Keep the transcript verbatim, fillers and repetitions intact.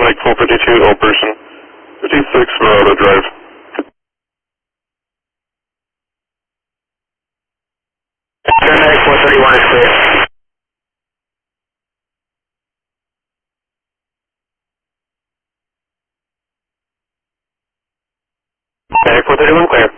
Mike four fifty-two, all person, fifty-six Marauder Drive. Paramedic four thirty-one is clear. Paramedic four thirty-one clear.